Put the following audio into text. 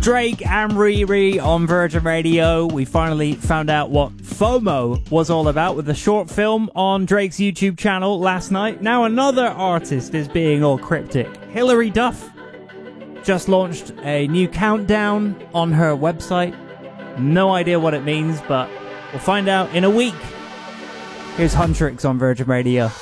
Drake and Riri on Virgin Radio. We finally found out what FOMO was all about with the short film on Drake's YouTube channel last night. Now another artist is being all cryptic. Hilary Duff just launched a new countdown on her website. No idea what it means, but we'll find out in a week. Here's Huntrix on Virgin Radio.